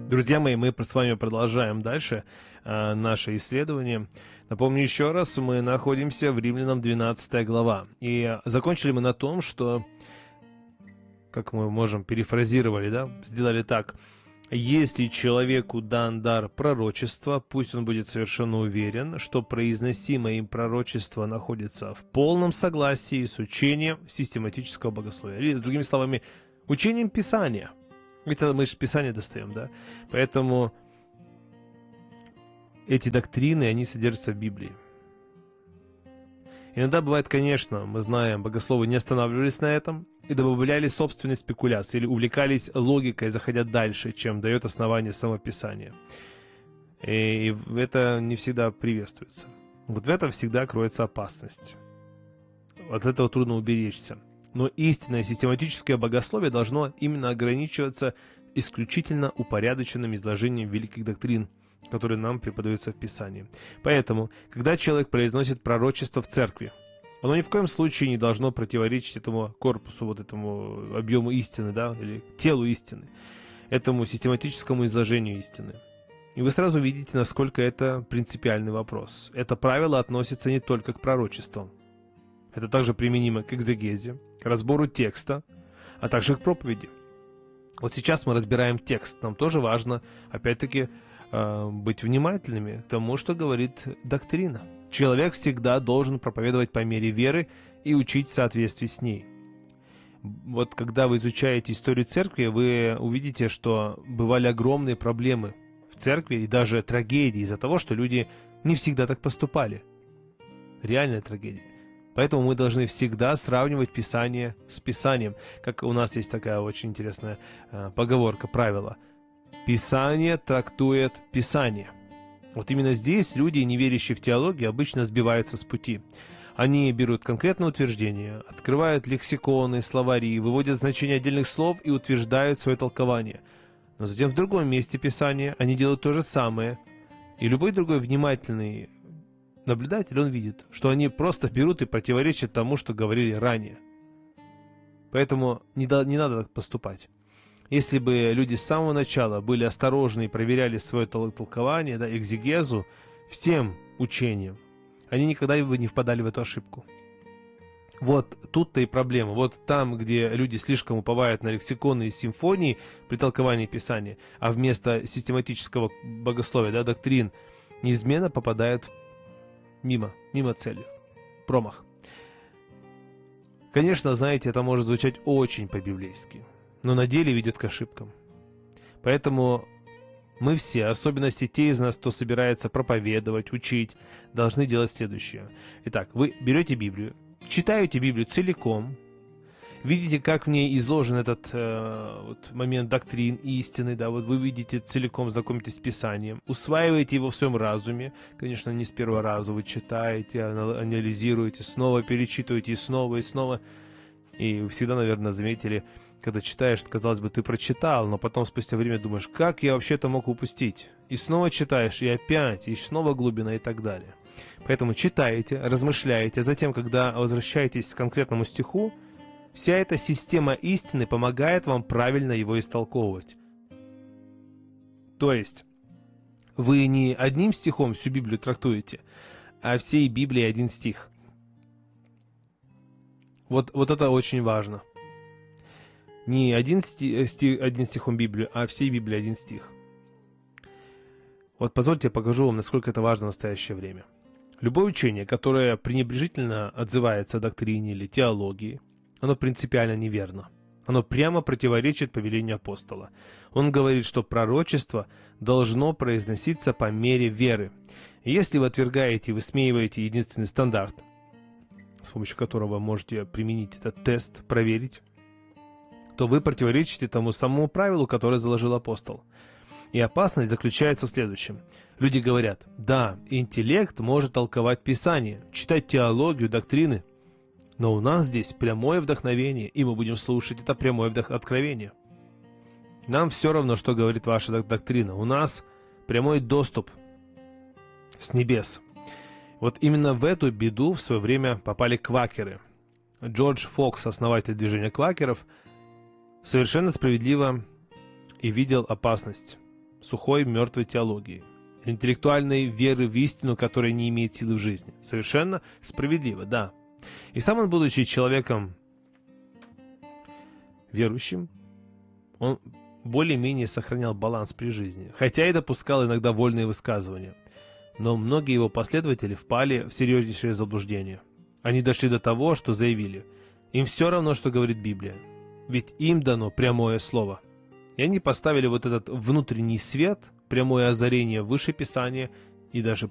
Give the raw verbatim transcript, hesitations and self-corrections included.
Друзья мои, мы с вами продолжаем дальше э, наше исследование. Напомню еще раз, мы находимся в Римлянам двенадцатой глава. И закончили мы на том, что, как мы можем, перефразировали, да, сделали так. Если человеку дан дар пророчества, пусть он будет совершенно уверен, что произносимое им пророчество находится в полном согласии с учением систематического богословия. Или, с другими словами, учением Писания. Это мы же Писание достаем, да? Поэтому эти доктрины, они содержатся в Библии. Иногда бывает, конечно, мы знаем, богословы не останавливались на этом и добавляли собственные спекуляции или увлекались логикой, заходя дальше, чем дает основание самописания. И это не всегда приветствуется. Вот в этом всегда кроется опасность. От этого трудно уберечься. Но истинное систематическое богословие должно именно ограничиваться исключительно упорядоченным изложением великих доктрин, которые нам преподаются в Писании. Поэтому, когда человек произносит пророчество в церкви, оно ни в коем случае не должно противоречить этому корпусу, вот этому объему истины, да, или телу истины, этому систематическому изложению истины. И вы сразу видите, насколько это принципиальный вопрос. Это правило относится не только к пророчествам. Это также применимо к экзегезе, к разбору текста, а также к проповеди. Вот сейчас мы разбираем текст. Нам тоже важно, опять-таки, быть внимательными к тому, что говорит доктрина. Человек всегда должен проповедовать по мере веры и учить в соответствии с ней. Вот когда вы изучаете историю церкви, вы увидите, что бывали огромные проблемы в церкви и даже трагедии из-за того, что люди не всегда так поступали. Реальная трагедия. Поэтому мы должны всегда сравнивать Писание с Писанием. Как у нас есть такая очень интересная э, поговорка, правило. Писание трактует Писание. Вот именно здесь люди, не верящие в теологию, обычно сбиваются с пути. Они берут конкретное утверждение, открывают лексиконы, словари, выводят значения отдельных слов и утверждают свое толкование. Но затем в другом месте Писания они делают то же самое. И любой другой внимательный наблюдатель, он видит, что они просто берут и противоречат тому, что говорили ранее. Поэтому не, до, не надо так поступать. Если бы люди с самого начала были осторожны и проверяли свое толкование, да, экзегезу, всем учением, они никогда бы не впадали в эту ошибку. Вот тут-то и проблема. Вот там, где люди слишком уповают на лексиконы и симфонии при толковании Писания, а вместо систематического богословия, да, доктрин, неизменно попадают мимо, мимо цели. Промах. Конечно, знаете, это может звучать очень по-библейски, но на деле ведет к ошибкам. Поэтому мы все, особенно те из нас, кто собирается проповедовать, учить, должны делать следующее. Итак, вы берете Библию, читаете Библию целиком, видите, как в ней изложен этот э, вот, момент доктрин, истины, да, вот вы видите целиком, знакомитесь с Писанием, усваиваете его в своем разуме, конечно, не с первого раза, вы читаете, анализируете, снова перечитываете и снова, и снова, и вы всегда, наверное, заметили, когда читаешь, казалось бы, ты прочитал, но потом спустя время думаешь, как я вообще это мог упустить? И снова читаешь, и опять, и снова глубина, и так далее. Поэтому читаете, размышляете, а затем, когда возвращаетесь к конкретному стиху, вся эта система истины помогает вам правильно его истолковывать. То есть, вы не одним стихом всю Библию трактуете, а всей Библии один стих. Вот, вот это очень важно. Не один, стих, стих, один стихом Библию, а всей Библии один стих. Вот позвольте я покажу вам, насколько это важно в настоящее время. Любое учение, которое пренебрежительно отзывается о доктрине или теологии, оно принципиально неверно. Оно прямо противоречит повелению апостола. Он говорит, что пророчество должно произноситься по мере веры. И если вы отвергаете и высмеиваете единственный стандарт, с помощью которого можете применить этот тест, проверить, то вы противоречите тому самому правилу, которое заложил апостол. И опасность заключается в следующем. Люди говорят, да, интеллект может толковать Писание, читать теологию, доктрины, но у нас здесь прямое вдохновение, и мы будем слушать это прямое вдох- откровение. Нам все равно, что говорит ваша доктрина. У нас прямой доступ с небес. Вот именно в эту беду в свое время попали квакеры. Джордж Фокс, основатель движения квакеров, совершенно справедливо и видел опасность сухой мертвой теологии, интеллектуальной веры в истину, которая не имеет силы в жизни. Совершенно справедливо, да. И сам он, будучи человеком верующим, он более-менее сохранял баланс при жизни, хотя и допускал иногда вольные высказывания. Но многие его последователи впали в серьезнейшее заблуждение. Они дошли до того, что заявили: им все равно, что говорит Библия, ведь им дано прямое слово. И они поставили вот этот внутренний свет, прямое озарение выше Писания, и даже